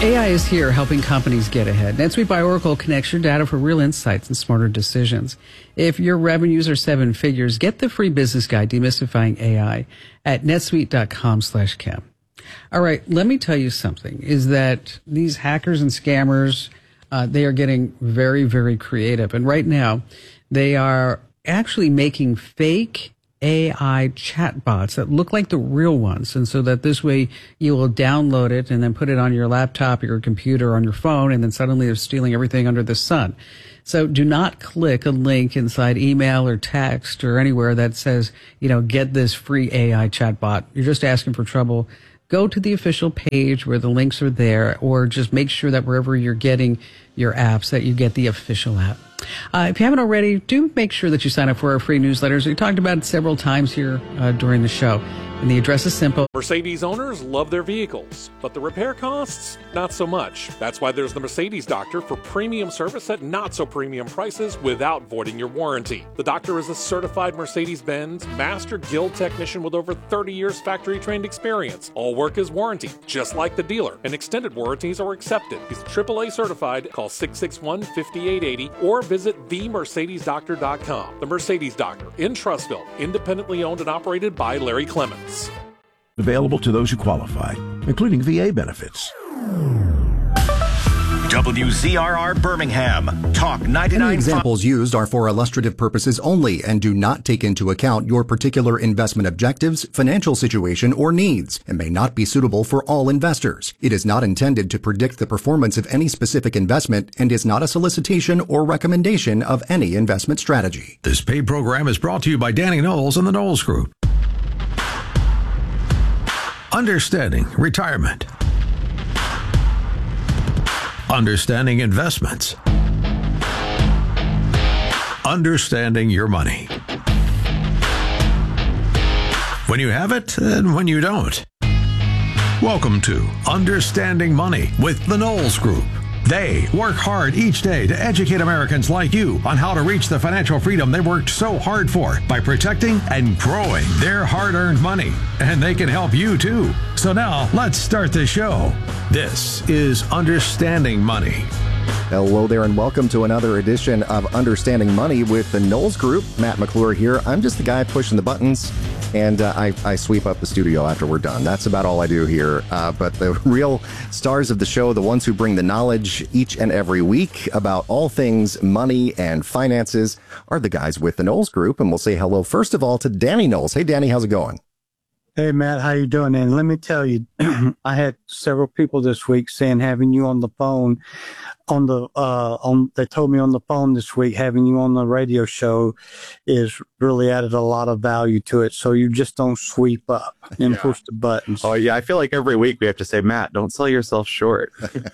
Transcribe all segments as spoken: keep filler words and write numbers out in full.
A I is here helping companies get ahead. NetSuite by Oracle connects your data for real insights and smarter decisions. If your revenues are seven figures, get the free business guide, Demystifying A I, at netsuite.com slash Kim. All right, let me tell you something, is that these hackers and scammers, uh, they are getting very, very creative. And right now, they are actually making fake A I chatbots that look like the real ones. And so that this way you will download it and then put it on your laptop, your computer, or on your phone, and then suddenly they're stealing everything under the sun. So do not click a link inside email or text or anywhere that says, you know, get this free A I chatbot. You're just asking for trouble. Go to the official page where the links are there, or just make sure that wherever you're getting your apps that you get the official app. Uh, if you haven't already, do make sure that you sign up for our free newsletters. We talked about it several times here uh, during the show. And the address is simple. Mercedes owners love their vehicles, but the repair costs, not so much. That's why there's the Mercedes Doctor for premium service at not so premium prices without voiding your warranty. The Doctor is a certified Mercedes-Benz Master Guild technician with over thirty years factory-trained experience. All work is warranted, just like the dealer, and extended warranties are accepted. He's triple A certified. Call six six one, five eight eight zero or visit the mercedes doctor dot com. The Mercedes Doctor in Trussville, independently owned and operated by Larry Clements. Available to those who qualify, including V A benefits. W Z R R Birmingham, Talk ninety-nine. Any examples used are for illustrative purposes only and do not take into account your particular investment objectives, financial situation, or needs, and may not be suitable for all investors. It is not intended to predict the performance of any specific investment and is not a solicitation or recommendation of any investment strategy. This paid program is brought to you by Danny Knowles and the Knowles Group. Understanding retirement. Understanding investments. Understanding your money. When you have it and when you don't. Welcome to Understanding Money with the Knowles Group. They work hard each day to educate Americans like you on how to reach the financial freedom they worked so hard for by protecting and growing their hard-earned money. And they can help you too. So now let's start the show. This is Understanding Money. Hello there and welcome to another edition of Understanding Money with the Knowles Group. Matt McClure here. I'm just the guy pushing the buttons, and uh, I, I sweep up the studio after we're done. That's about all I do here. Uh, but the real stars of the show, the ones who bring the knowledge each and every week about all things money and finances, are the guys with the Knowles Group. And we'll say hello, first of all, to Danny Knowles. Hey, Danny, how's it going? Hey, Matt, how you doing? And let me tell you, I had several people this week saying having you on the phone on the, uh, on, they told me on the phone this week, having you on the radio show is really added a lot of value to it. So you just don't sweep up and yeah. push the buttons. Oh yeah. I feel like every week we have to say, Matt, don't sell yourself short.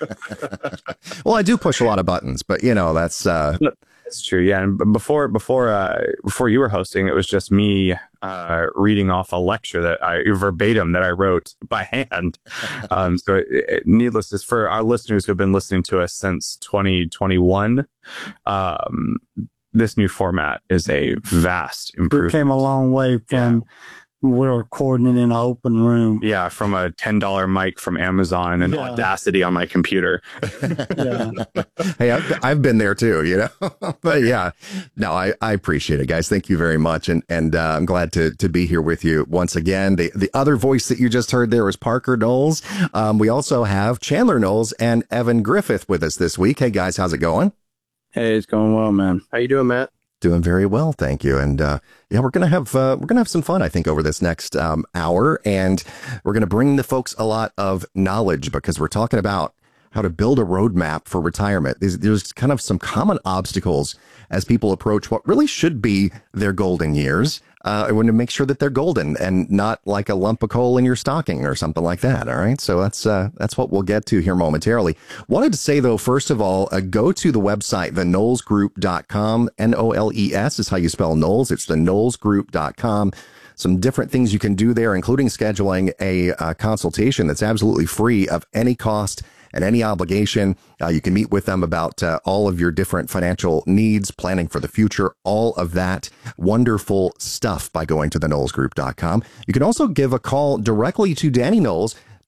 Well, I do push a lot of buttons, but you know, that's, uh, It's true, yeah. And before before uh, before you were hosting, it was just me uh, reading off a lecture that I verbatim that I wrote by hand. Um, so, it, it, needless is for our listeners who have been listening to us since twenty twenty-one. Um, this new format is a vast improvement. It came a long way from. Yeah. We're recording it in an open room. Yeah, from a ten dollar mic from Amazon and yeah. Audacity on my computer. Yeah. Hey, I've, I've been there too, you know. But yeah, no, I, I appreciate it, guys. Thank you very much, and and uh, I'm glad to to be here with you once again. The the other voice that you just heard there was Parker Knowles. Um, we also have Chandler Knowles and Evan Griffith with us this week. Hey guys, how's it going? Hey, it's going well, man. How you doing, Matt? Doing very well, thank you. And uh, yeah, we're gonna have uh, we're gonna have some fun, I think, over this next um, hour, and we're gonna bring the folks a lot of knowledge because we're talking about how to build a roadmap for retirement. There's, there's kind of some common obstacles as people approach what really should be their golden years. Uh, I want to make sure that they're golden and not like a lump of coal in your stocking or something like that. All right. So that's uh, that's what we'll get to here momentarily. Wanted to say, though, first of all, uh, go to the website, the knowles group dot com. N O L E S is how you spell Knowles. It's the knowles group dot com. Some different things you can do there, including scheduling a uh, consultation that's absolutely free of any cost and any obligation. Uh, you can meet with them about uh, all of your different financial needs, planning for the future, all of that wonderful stuff by going to the knowles group dot com. You can also give a call directly to Danny Knowles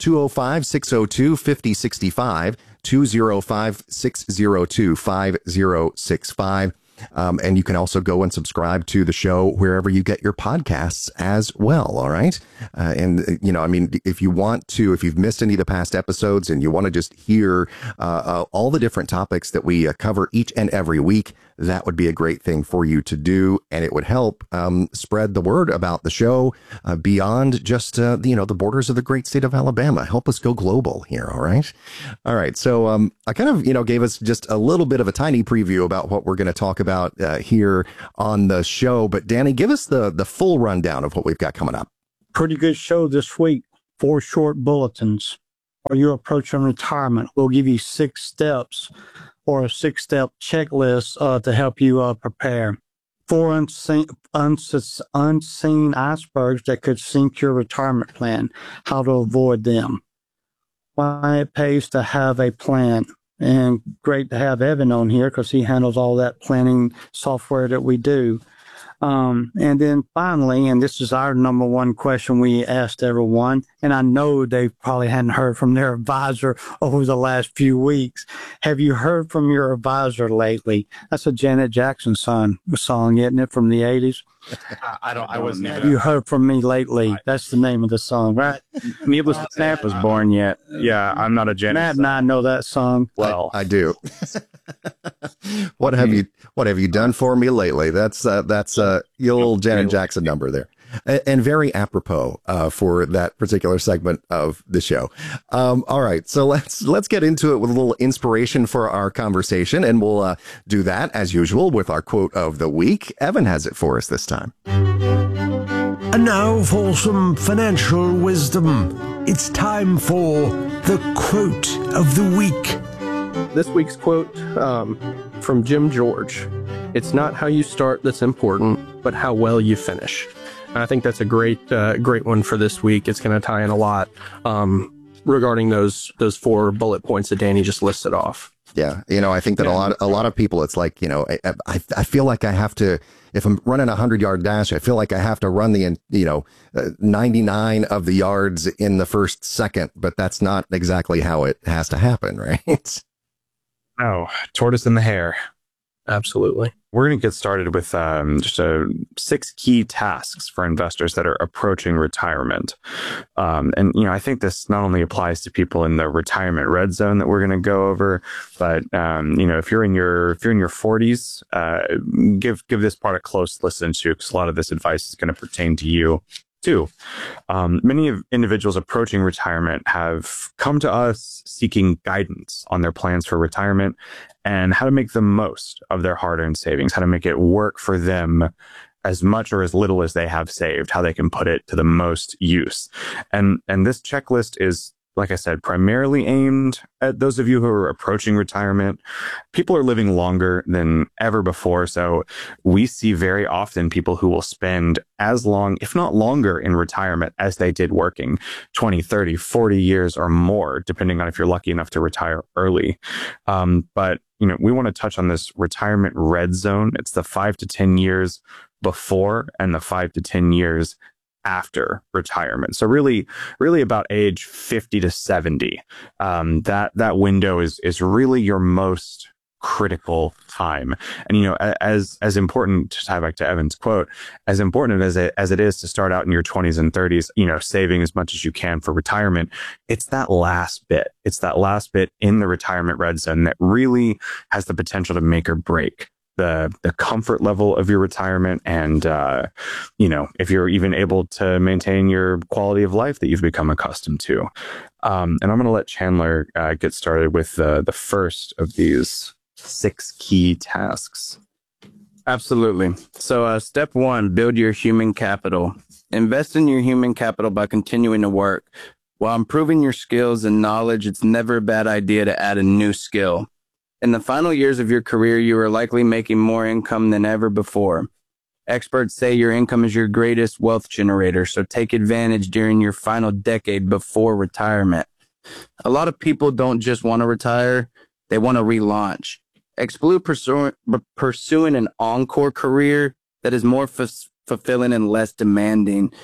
two oh five, six oh two, five oh six five, two oh five, six oh two, five oh six five. Um, and you can also go and subscribe to the show wherever you get your podcasts as well. All right. Uh, and, you know, I mean, if you want to, if you've missed any of the past episodes and you want to just hear uh, uh, all the different topics that we uh, cover each and every week, that would be a great thing for you to do. And it would help um, spread the word about the show uh, beyond just, uh, you know, the borders of the great state of Alabama. Help us go global here. All right. All right. So um, I kind of, you know, gave us just a little bit of a tiny preview about what we're going to talk about uh, here on the show. But Danny, give us the, the full rundown of what we've got coming up. Pretty good show this week. Four short bulletins. Are you approaching retirement? We'll give you six steps or a six-step checklist uh, to help you uh, prepare. Four unseen, uns- unseen icebergs that could sink your retirement plan, how to avoid them. Why it pays to have a plan. And great to have Evan on here because he handles all that planning software that we do. Um, and then finally, and this is our number one question we asked everyone, and I know they probably hadn't heard from their advisor over the last few weeks. Have you heard from your advisor lately? That's a Janet Jackson song, song isn't it, from the eighties? I don't, I wasn't. Have you heard from me lately? That's the name of the song, right? Needless to say, was born yet. Yeah, I'm not a Janet. Matt and I know that song. Well, I, I do. What have you What have you done for me lately? That's uh, that's uh, your old Janet Jackson number there, and, and very apropos uh, for that particular segment of the show. Um, all right, so let's let's get into it with a little inspiration for our conversation, and we'll uh, do that as usual with our quote of the week. Evan has it for us this time. And now for some financial wisdom. It's time for the quote of the week. This week's quote um, from Jim George. It's not how you start that's important, but how well you finish. And I think that's a great, uh, great one for this week. It's going to tie in a lot um, regarding those those four bullet points that Danny just listed off. Yeah, you know, I think that yeah. a lot, a lot of people, it's like, you know, I, I, I feel like I have to, if I'm running a hundred yard dash, I feel like I have to run the, you know, uh, ninety-nine of the yards in the first second, but that's not exactly how it has to happen, right? Oh, tortoise and the hare. Absolutely. We're going to get started with um, just a six key tasks for investors that are approaching retirement. Um, and, you know, I think this not only applies to people in the retirement red zone that we're going to go over, but, um, you know, if you're in your if you're in your forties, uh, give give this part a close listen to, because a lot of this advice is going to pertain to you. Too. Um, many of individuals approaching retirement have come to us seeking guidance on their plans for retirement and how to make the most of their hard-earned savings, how to make it work for them as much or as little as they have saved, how they can put it to the most use. And, and this checklist is, like I said, primarily aimed at those of you who are approaching retirement. People are living longer than ever before. So we see very often people who will spend as long, if not longer, in retirement as they did working, twenty, thirty, forty years or more, depending on if you're lucky enough to retire early. Um, but, you know, we want to touch on this retirement red zone. It's the five to ten years before and the five to ten years after retirement. So really, really about age fifty to seventy. Um, that, that window is, is really your most critical time. And, you know, as, as important, to tie back to Evan's quote, as important as it, as it is to start out in your twenties and thirties, you know, saving as much as you can for retirement, it's that last bit. It's that last bit in the retirement red zone that really has the potential to make or break the the comfort level of your retirement, and uh, you know, if you're even able to maintain your quality of life that you've become accustomed to. Um, and I'm going to let Chandler uh, get started with uh, the first of these six key tasks. Absolutely. So uh, step one, build your human capital. Invest in your human capital by continuing to work. While improving your skills and knowledge, it's never a bad idea to add a new skill. In the final years of your career, you are likely making more income than ever before. Experts say your income is your greatest wealth generator, so take advantage during your final decade before retirement. A lot of people don't just want to retire, they want to relaunch. Exclude pursuing, pursuing an encore career that is more f- fulfilling and less demanding.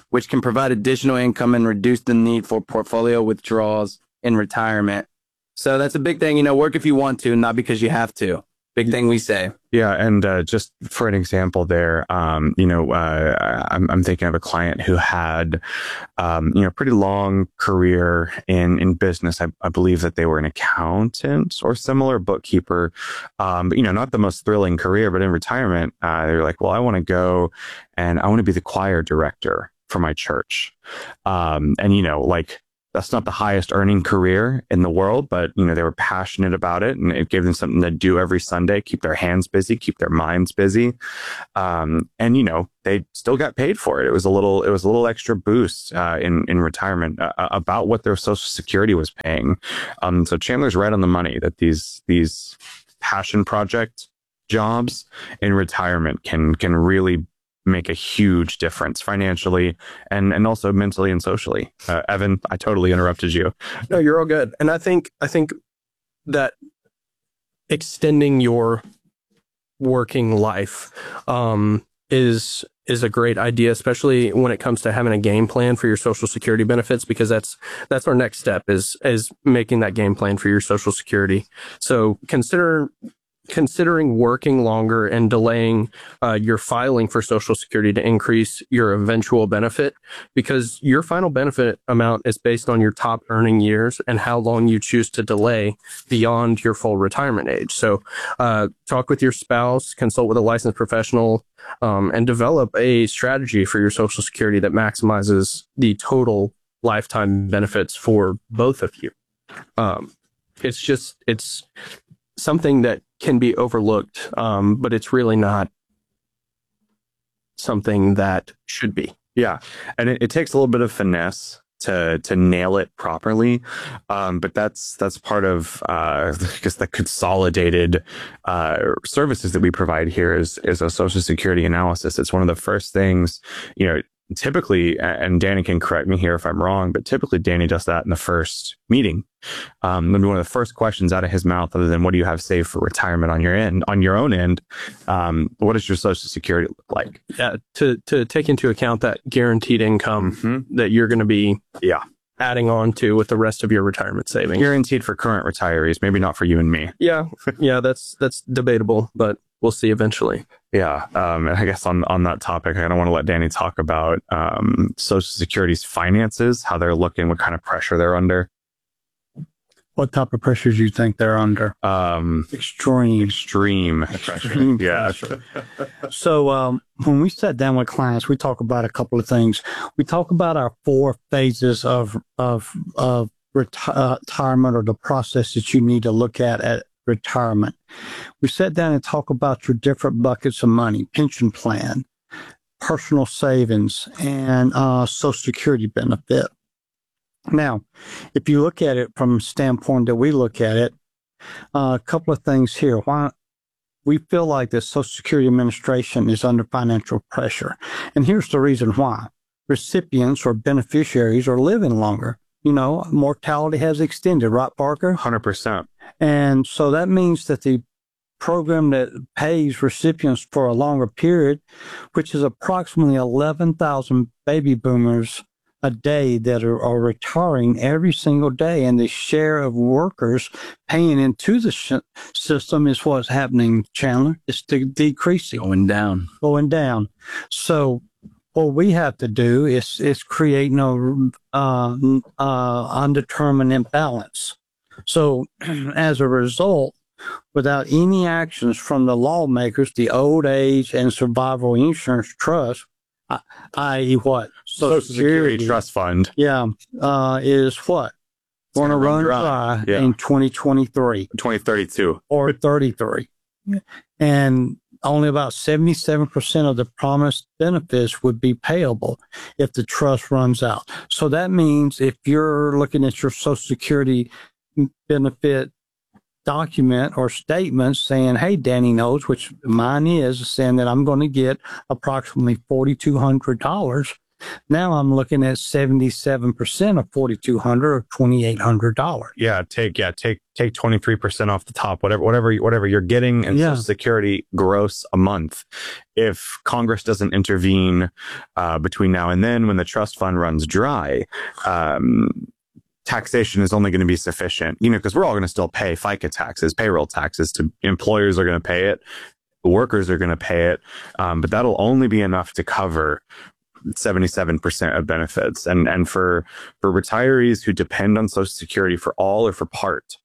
which can provide additional income and reduce the need for portfolio withdrawals in retirement. So that's a big thing. You know, work if you want to, not because you have to. Big thing we say. Yeah. And uh, just for an example there, um, you know, uh, I'm, I'm thinking of a client who had, um, you know, pretty long career in, in business. I, I believe that they were an accountant or similar, bookkeeper. Um, but, you know, not the most thrilling career, but in retirement, uh, they're like, well, I want to go and I want to be the choir director for my church. Um, and, you know, like, that's not the highest earning career in the world, but, you know, they were passionate about it and it gave them something to do every Sunday, keep their hands busy, keep their minds busy. Um, and, you know, they still got paid for it. It was a little, it was a little extra boost, uh, in, in retirement, uh, about what their Social Security was paying. Um, so Chandler's right on the money that these, these passion project jobs in retirement can, can really make a huge difference financially and, and also mentally and socially. Uh, Evan, I totally interrupted you. No, you're all good. And I think, I think that extending your working life, um, is, is a great idea, especially when it comes to having a game plan for your Social Security benefits, because that's, that's our next step is, is making that game plan for your Social Security. So consider considering working longer and delaying uh, your filing for Social Security to increase your eventual benefit, because your final benefit amount is based on your top earning years and how long you choose to delay beyond your full retirement age. So uh, talk with your spouse, consult with a licensed professional, um, and develop a strategy for your Social Security that maximizes the total lifetime benefits for both of you. Um, it's just, it's something that can be overlooked, um, but it's really not something that should be. Yeah. And it, it takes a little bit of finesse to to nail it properly. Um, but that's that's part of uh, I guess the consolidated uh, services that we provide here is is a Social Security analysis. It's one of the first things, you know, typically, and Danny can correct me here if I'm wrong, but typically Danny does that in the first meeting. Um, maybe one of the first questions out of his mouth, other than what do you have saved for retirement on your end, on your own end, um, what does your Social Security look like? Yeah, to to take into account that guaranteed income mm-hmm. that you're going to be yeah adding on to with the rest of your retirement savings. Guaranteed for current retirees, maybe not for you and me. Yeah, yeah, that's that's debatable, but we'll see eventually. Yeah. Um, and I guess on, on that topic, I don't want to let Danny talk about um, Social Security's finances, how they're looking, what kind of pressure they're under. What type of pressures you think they're under? Um, extreme. Extreme. Extreme yeah. pressure. So um, when we sat down with clients, we talk about a couple of things. We talk about our four phases of, of, of reti- retirement, or the process that you need to look at at retirement. We sat down and talk about your different buckets of money: pension plan, personal savings, and uh, Social Security benefit. Now, if you look at it from the standpoint that we look at it, uh, a couple of things here. Why we feel like the Social Security Administration is under financial pressure. And here's the reason why. Recipients or beneficiaries are living longer. You know, mortality has extended, right, Parker? one hundred percent. And so that means that the program that pays recipients for a longer period, which is approximately eleven thousand baby boomers a day that are, are retiring every single day, and the share of workers paying into the sh- system is what's happening, Chandler. It's de- decreasing. Going down. Going down. So what we have to do is, is create no uh, uh, undetermined imbalance. So as a result, without any actions from the lawmakers, the Old Age and Survival Insurance Trust, that is what? Social, Social Security, Security Trust Fund. Yeah, uh, is what? Going to run dry, dry yeah. in twenty twenty-three. twenty thirty-two. Or thirty-three. And only about seventy-seven percent of the promised benefits would be payable if the trust runs out. So that means if you're looking at your Social Security benefit document or statement saying, hey, Danny knows, which mine is, saying that I'm going to get approximately four thousand two hundred dollars Now I'm looking at seventy-seven percent of forty-two hundred dollars or twenty-eight hundred dollars. Yeah, take yeah take take twenty-three percent off the top, whatever whatever whatever you're getting in Yeah. Social Security gross a month. If Congress doesn't intervene uh, between now and then, when the trust fund runs dry, um, taxation is only going to be sufficient. You know, because we're all going to still pay FICA taxes, payroll taxes. To employers are going to pay it, workers are going to pay it, um, but that'll only be enough to cover seventy-seven percent of benefits. And and for for retirees who depend on Social Security for all or for part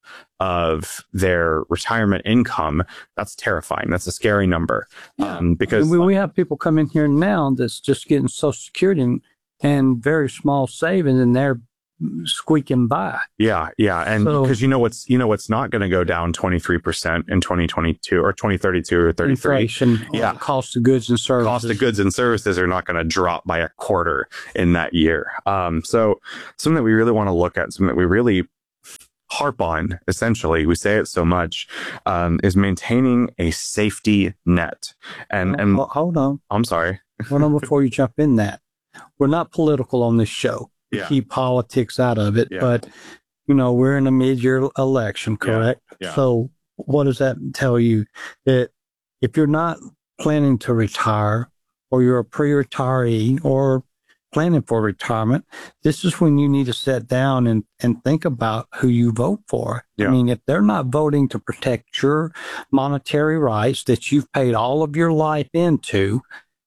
of their retirement income, that's terrifying. That's a scary number. Yeah. Um, because we, we have people come in here now that's just getting Social Security and, and very small savings, and they're squeaking by. yeah, yeah, and So- because you know what's you know what's not going to go down twenty-three percent in twenty twenty-two or twenty thirty-two or thirty-three. Inflation, Yeah. cost of goods and services. Cost of goods and services are not going to drop by a quarter in that year. Um, so something that we really want to look at, something that we really harp on, essentially, we say it so much, um, is maintaining a safety net. And and Ho- hold on. I'm sorry. Hold on before you jump in that. We're not political on this show. We Yeah. keep politics out of it, Yeah. but you know, we're in a mid-year election, correct? Yeah. So what does that tell you? That if you're not planning to retire, or you're a pre-retiree or planning for retirement, this is when you need to sit down and, and think about who you vote for. Yeah. I mean, if they're not voting to protect your monetary rights that you've paid all of your life into,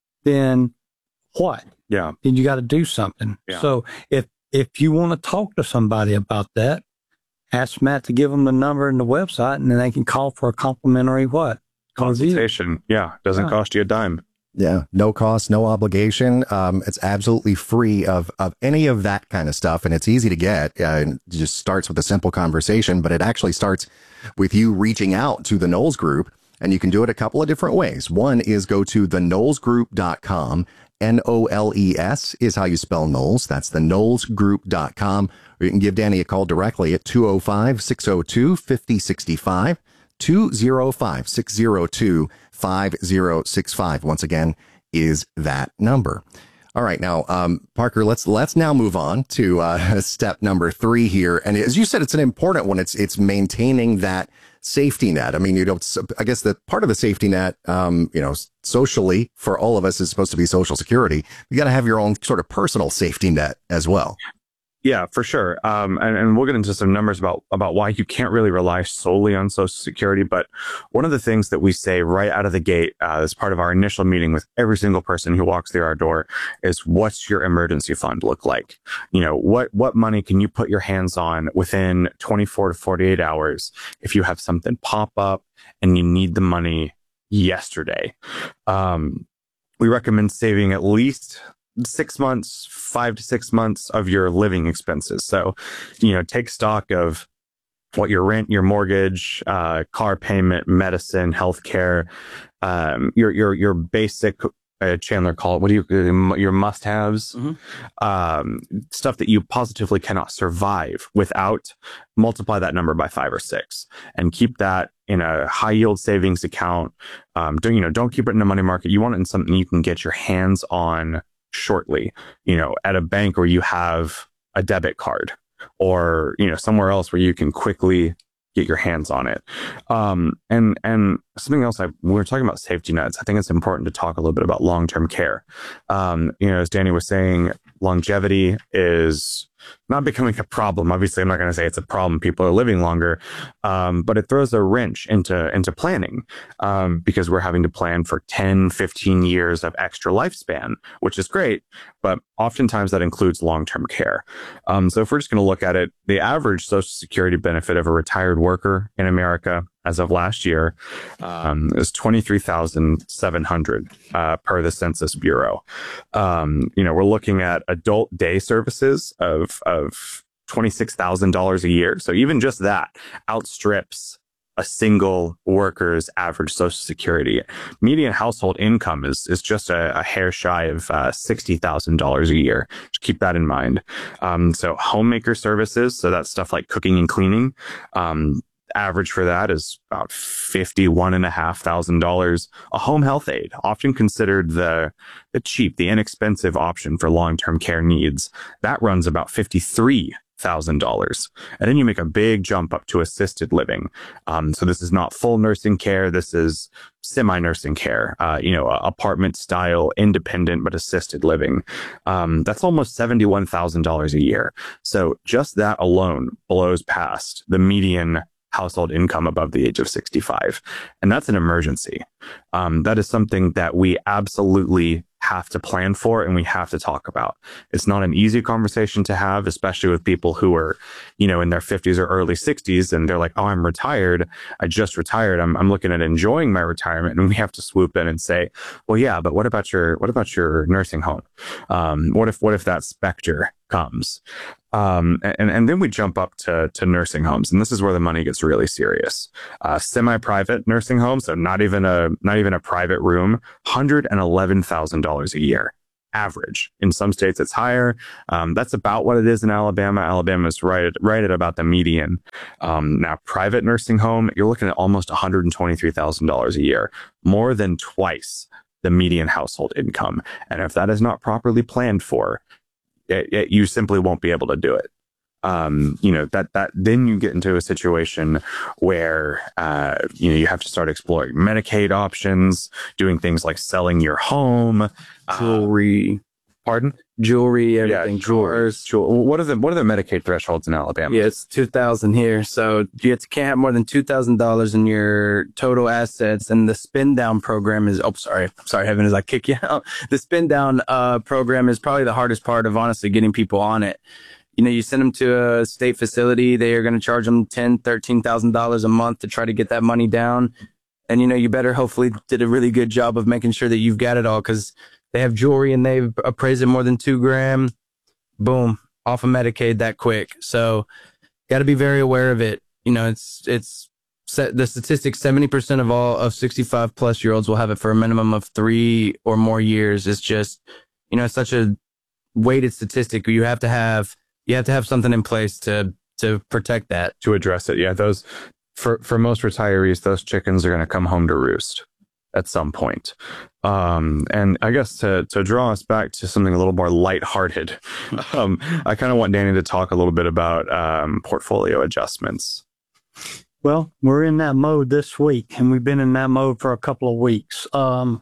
then what? Yeah. Then you got to do something. Yeah. So if if you want to talk to somebody about that, ask Matt to give them the number and the website, and then they can call for a complimentary what? Review. Consultation. Yeah. Doesn't Yeah. cost you a dime. Yeah, no cost, no obligation. Um, it's absolutely free of of any of that kind of stuff, and it's easy to get. Uh, and it just starts with a simple conversation, but it actually starts with you reaching out to the Knowles Group, and you can do it a couple of different ways. One is go to the knowles group dot com. N O L E S is how you spell Knowles. That's the knowles group dot com. Or you can give Danny a call directly at two oh five, six oh two, five oh six five. two oh five, six oh two, five oh six five. Once again, is that number. All right. Now, um, Parker, let's, let's now move on to, uh, step number three here. And as you said, it's an important one. It's, it's maintaining that safety net. I mean, you don't, I guess that part of the safety net, um, you know, socially for all of us is supposed to be Social Security. You got to have your own sort of personal safety net as well. Yeah, for sure. Um, and, and we'll get into some numbers about, about why you can't really rely solely on Social Security. But one of the things that we say right out of the gate, uh, as part of our initial meeting with every single person who walks through our door is, what's your emergency fund look like? You know, what, what money can you put your hands on within twenty-four to forty-eight hours if you have something pop up and you need the money yesterday? Um, we recommend saving at least six months, five to six months of your living expenses. So, you know, take stock of what your rent, your mortgage, uh, car payment, medicine, healthcare, um, your, your, your basic, uh, Chandler call it, what do you, your must haves, mm-hmm. um, stuff that you positively cannot survive without. Multiply that number by five or six and keep that in a high yield savings account. Um, don't, you know, don't keep it in a money market. You want it in something you can get your hands on shortly, you know, at a bank where you have a debit card, or, you know, somewhere else where you can quickly get your hands on it. Um, and, and something else, I, when we're talking about safety nets, I think it's important to talk a little bit about long-term care. Um, you know, as Danny was saying, longevity is not becoming a problem. Obviously, I'm not going to say it's a problem. People are living longer, um, but it throws a wrench into into planning, um, because we're having to plan for ten, fifteen years of extra lifespan, which is great, but oftentimes that includes long-term care. Um, so if we're just going to look at it, the average Social Security benefit of a retired worker in America as of last year um, is twenty-three thousand seven hundred uh, per the Census Bureau. Um, you know, we're looking at adult day services of of twenty-six thousand dollars a year. So even just that outstrips a single worker's average Social Security. Median household income is is just a, a hair shy of uh, sixty thousand dollars a year. Just keep that in mind. Um, so homemaker services, so that's stuff like cooking and cleaning. Um, average for that is about fifty-one and a half thousand dollars. A home health aide, often considered the, the cheap, the inexpensive option for long-term care needs, that runs about fifty-three thousand dollars. And then you make a big jump up to assisted living. Um, so this is not full nursing care. This is semi-nursing care, uh, you know, apartment style, independent, but assisted living. Um, that's almost seventy-one thousand dollars a year. So just that alone blows past the median household income above the age of sixty-five. And that's an emergency. Um, that is something that we absolutely have to plan for and we have to talk about. It's not an easy conversation to have, especially with people who are, you know, in their fifties or early sixties and they're like, oh, I'm retired. I just retired. I'm, I'm looking at enjoying my retirement. And we have to swoop in and say, well, yeah, but what about your, what about your nursing home? Um, what if, what if that specter comes? Um, and, and then we jump up to, to nursing homes. And this is where the money gets really serious. Uh, semi-private nursing homes, so not even a, not even a private room, one hundred eleven thousand dollars a year, average. In some states, it's higher. Um, that's about what it is in Alabama. Alabama is right at, right at about the median. Um, now, private nursing home, you're looking at almost one hundred twenty-three thousand dollars a year, more than twice the median household income. And if that is not properly planned for, It, it, you simply won't be able to do it. Um, you know, that, that, then you get into a situation where, uh, you know, you have to start exploring Medicaid options, doing things like selling your home, jewelry, uh, pardon? Jewelry, everything, yeah, drawers. drawers. What are the, what are the Medicaid thresholds in Alabama? Yeah, it's two thousand here. So you can't have more than two thousand dollars in your total assets. And the spin down program is, oh, sorry, sorry, Heaven, as I kick you out. The spin down, uh, program is probably the hardest part of honestly getting people on it. You know, you send them to a state facility, they are going to charge them ten thousand dollars, thirteen thousand dollars a month to try to get that money down. And, you know, you better hopefully did a really good job of making sure that you've got it all, because they have jewelry and they've appraised it more than two grand. Boom, off of Medicaid that quick. So got to be very aware of it. You know, it's, it's set the statistics, seventy percent of all of sixty-five plus year olds will have it for a minimum of three or more years. It's just, you know, it's such a weighted statistic. You have to have, you have to have something in place to, to protect that. To address it. Yeah. Those, for, for most retirees, those chickens are going to come home to roost at some point. Um, and I guess to, to draw us back to something a little more lighthearted, um, I kind of want Danny to talk a little bit about, um, portfolio adjustments. Well, we're in that mode this week, and we've been in that mode for a couple of weeks. Um,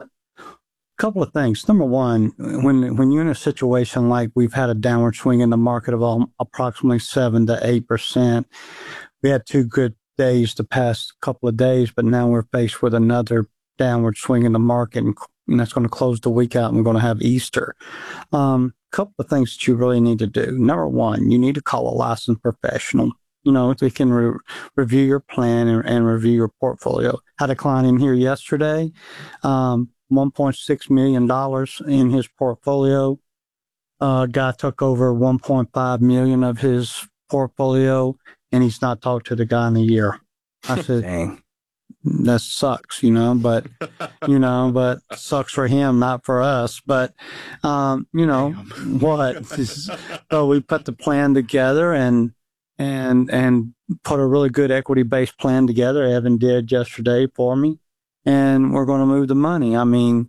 couple of things. Number one, when when you're in a situation like we've had a downward swing in the market of all, approximately seven to eight percent, we had two good days the past couple of days, but now we're faced with another downward swing in the market, and, and that's going to close the week out, and we're going to have Easter. Um, couple of things that you really need to do. Number one, you need to call a licensed professional. You know, they can re- review your plan and, and review your portfolio. Had a client in here yesterday, um, one point six million dollars in his portfolio. Uh, guy took over one point five million dollars of his portfolio, and he's not talked to the guy in a year. I said, dang, that sucks, you know, but, you know, but sucks for him, not for us. But, um, you know, what? So we put the plan together and, and, and put a really good equity-based plan together. Evan did yesterday for me. And we're going to move the money. I mean,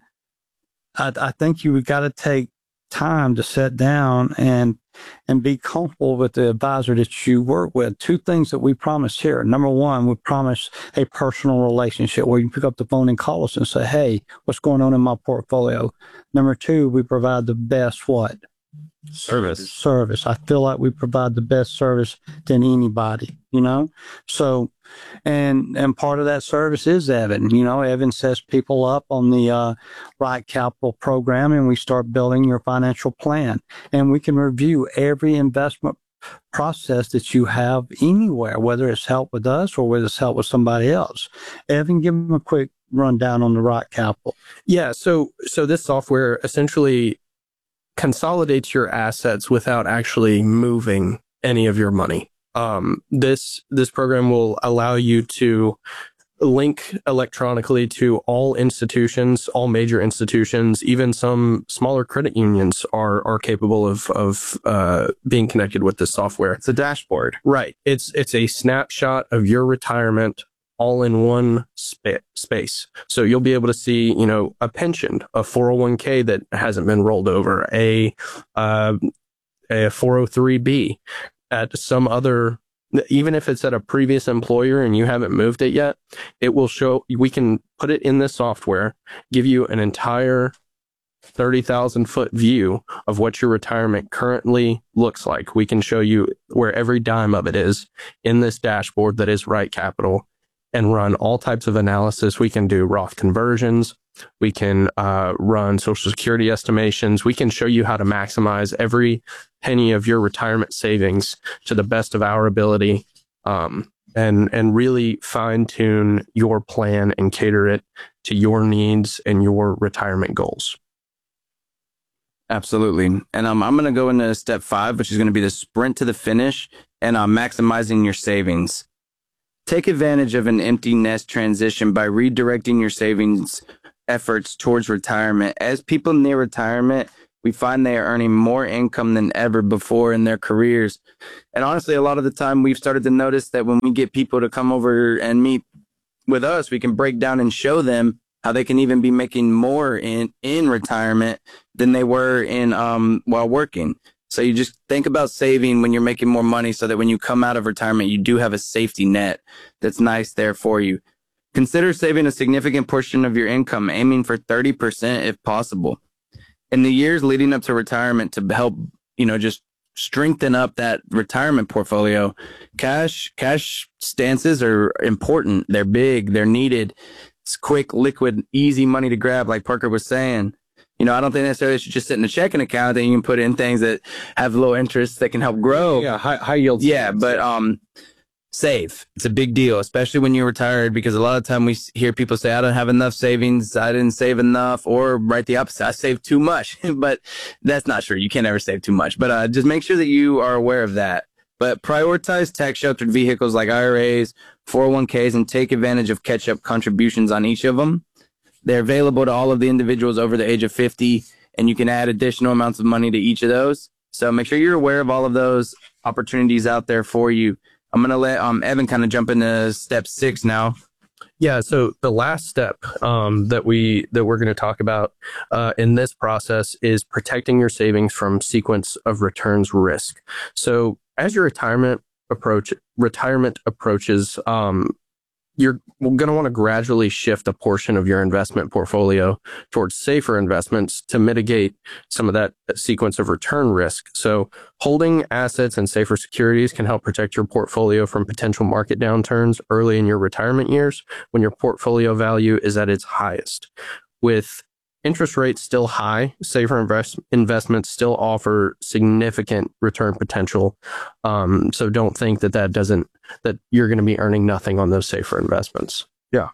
I, I think you got to take time to sit down and and be comfortable with the advisor that you work with. Two things that we promise here. Number one, we promise a personal relationship where you pick up the phone and call us and say, hey, what's going on in my portfolio? Number two, we provide the best what? Service. Service. I feel like we provide the best service than anybody, you know? So, and, and part of that service is Evan. You know, Evan sets people up on the, uh, Right Capital program, and we start building your financial plan, and we can review every investment process that you have anywhere, whether it's help with us or whether it's help with somebody else. Evan, give them a quick rundown on the Right Capital. Yeah. So, so this software essentially consolidates your assets without actually moving any of your money. Um, this, this program will allow you to link electronically to all institutions, all major institutions, even some smaller credit unions are are capable of of uh, being connected with this software. It's a dashboard, right? It's it's a snapshot of your retirement, all in one spa- space. So you'll be able to see, you know, a pension, a four oh one k that hasn't been rolled over, a uh, a four oh three b at some other. Even if it's at a previous employer and you haven't moved it yet, it will show, we can put it in this software, give you an entire thirty thousand foot view of what your retirement currently looks like. We can show you where every dime of it is in this dashboard that is Right Capital, and run all types of analysis. We can do Roth conversions. We can uh, run Social Security estimations. We can show you how to maximize every penny of your retirement savings to the best of our ability, um, and and really fine tune your plan and cater it to your needs and your retirement goals. Absolutely. And um, I'm going to go into step five, which is going to be the sprint to the finish and uh, maximizing your savings. Take advantage of an empty nest transition by redirecting your savings efforts towards retirement. As people near retirement, we find they are earning more income than ever before in their careers. And honestly, a lot of the time we've started to notice that when we get people to come over and meet with us, we can break down and show them how they can even be making more in, in retirement than they were in um, while working. So you just think about saving when you're making more money so that when you come out of retirement, you do have a safety net that's nice there for you. Consider saving a significant portion of your income, aiming for thirty percent if possible. In the years leading up to retirement, to help, you know, just strengthen up that retirement portfolio, cash, cash stances are important. They're big. They're needed. It's quick, liquid, easy money to grab, like Parker was saying. You know, I don't think necessarily it should just sit in a checking account that you can put in things that have low interest that can help grow. Yeah, high, high yield. Yeah, but um, save. It's a big deal, especially when you're retired, because a lot of time we hear people say, I don't have enough savings, I didn't save enough, or right the opposite, I saved too much. But that's not true. You can't ever save too much. But uh, just make sure that you are aware of that. But prioritize tax-sheltered vehicles like I R As, four oh one k's, and take advantage of catch-up contributions on each of them. They're available to all of the individuals over the age of fifty, and you can add additional amounts of money to each of those. So make sure you're aware of all of those opportunities out there for you. I'm going to let um, Evan kind of jump into step six now. Yeah. So the last step um, that we that we're going to talk about uh, in this process is protecting your savings from sequence of returns risk. So as your retirement approach retirement approaches, um, you're going to want to gradually shift a portion of your investment portfolio towards safer investments to mitigate some of that sequence of return risk. So holding assets and safer securities can help protect your portfolio from potential market downturns early in your retirement years when your portfolio value is at its highest. With interest rates still high, safer invest- investments still offer significant return potential. Um, so don't think that that doesn't, that you're going to be earning nothing on those safer investments. Yeah.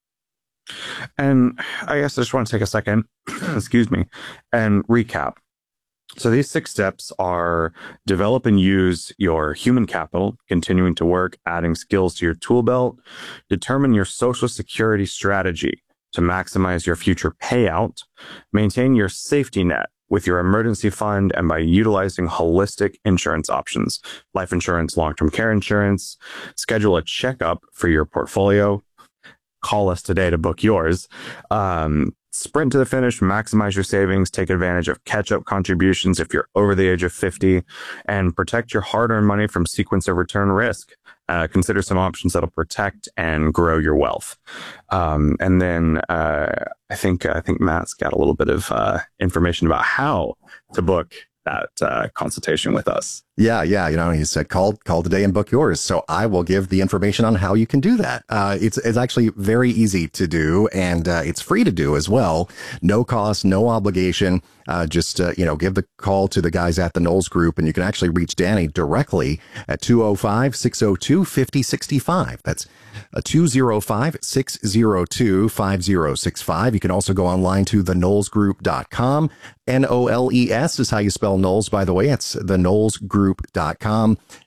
And I guess I just want to take a second, excuse me, and recap. So these six steps are develop and use your human capital, continuing to work, adding skills to your tool belt, determine your Social Security strategy to maximize your future payout, maintain your safety net with your emergency fund, and by utilizing holistic insurance options, life insurance, long-term care insurance, schedule a checkup for your portfolio, call us today to book yours, um, sprint to the finish, maximize your savings, take advantage of catch-up contributions if you're over the age of fifty, and protect your hard-earned money from sequence of return risk. Uh, consider some options that'll protect and grow your wealth. Um, and then uh, I think I think Matt's got a little bit of uh, information about how to book that uh, consultation with us. Yeah, yeah. You know, he said, call, call today and book yours. So I will give the information on how you can do that. Uh, it's, it's actually very easy to do, and uh, it's free to do as well. No cost, no obligation. Uh, just, uh, you know, give the call to the guys at the Knowles Group, and you can actually reach Danny directly at two oh five, six oh two, five oh six five. That's uh, two oh five, six oh two, five oh six five. You can also go online to the knowles group dot com. N O L E S is how you spell Knowles, by the way. It's the knowles group dot com.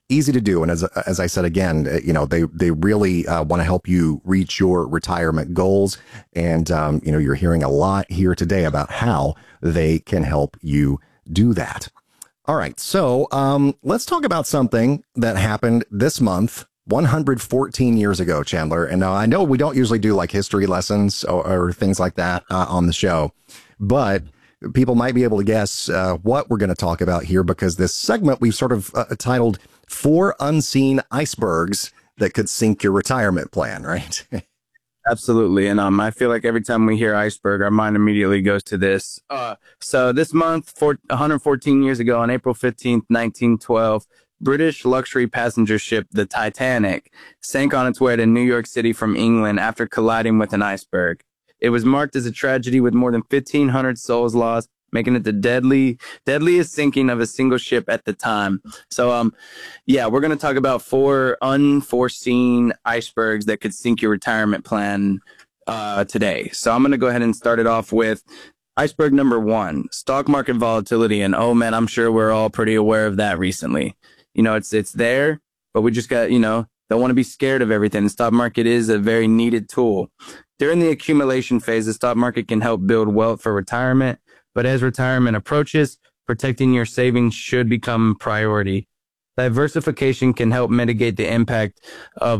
easy to do. And as, as I said, again, you know, they, they really uh, want to help you reach your retirement goals. And, um, you know, you're hearing a lot here today about how they can help you do that. All right. So um, let's talk about something that happened this month, one hundred fourteen years ago, Chandler. And uh, I know we don't usually do like history lessons or, or things like that uh, on the show, but people might be able to guess uh, what we're going to talk about here, because this segment we've sort of uh, titled Four Unseen Icebergs That Could Sink Your Retirement Plan, right? Absolutely. And um, I feel like every time we hear iceberg, our mind immediately goes to this. Uh, so this month, for one hundred fourteen years ago, on April fifteenth, nineteen twelve, British luxury passenger ship, the Titanic, sank on its way to New York City from England after colliding with an iceberg. It was marked as a tragedy with more than fifteen hundred souls lost, making it the deadly, deadliest sinking of a single ship at the time. So, um, yeah, we're going to talk about four unforeseen icebergs that could sink your retirement plan uh, today. So I'm going to go ahead and start it off with iceberg number one, stock market volatility. And oh man, I'm sure we're all pretty aware of that recently. You know, it's it's there, but we just got, you know, don't want to be scared of everything. The stock market is a very needed tool. During the accumulation phase, the stock market can help build wealth for retirement. But as retirement approaches, protecting your savings should become a priority. Diversification can help mitigate the impact of